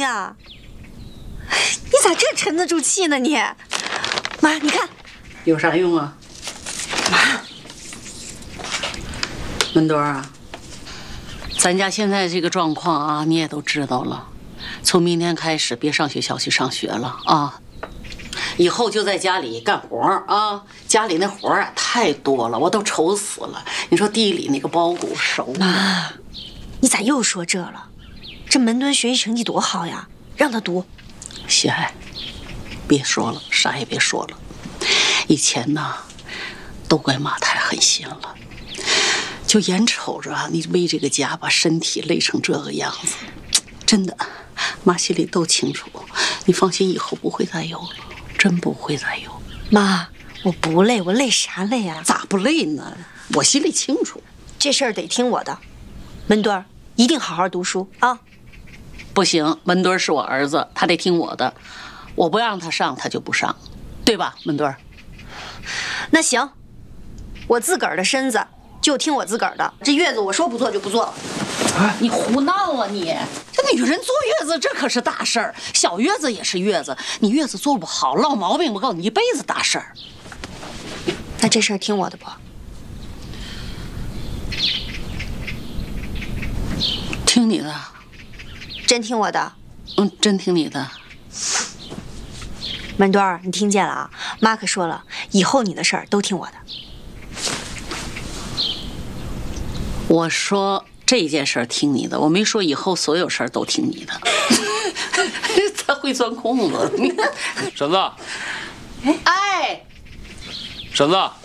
呀？你咋这沉得住气呢你？妈，你看， 有啥用啊？ 妈， 文多啊，咱家现在这个状况啊，你也都知道了。从明天开始，别上学校去上学了啊！以后就在家里干活啊！家里那活啊太多了，我都愁死了。你说地里那个包谷熟吗？ 妈，你咋又说这了？这门墩学习成绩多好呀，让他读。 喜爱，别说了，啥也别说了。以前呢，都怪妈太狠心了，就眼瞅着啊，你为这个家把身体累成这个样子，真的，妈心里都清楚。你放心，以后不会再有了，真不会再有。 妈，我不累，我累啥累啊？ 咋不累呢？我心里清楚， 这事儿得听我的，门墩儿一定好好读书啊！ 不行，门墩儿是我儿子，他得听我的，我不让他上，他就不上，对吧，门墩儿？ 那行，我自个儿的身子就听我自个儿的，这月子我说不做就不做了。 你胡闹啊你！这女人坐月子这可是大事儿，小月子也是月子，你月子做不好落毛病，我告诉你一辈子大事儿。 那这事儿听我的不？ 听你的。 真听我的？ 真听你的。 门墩儿，你听见了啊？妈可说了，以后你的事儿都听我的。 我说这件事儿听你的，我没说以后所有事儿都听你的。他会钻空子。 婶子， 哎， 婶子。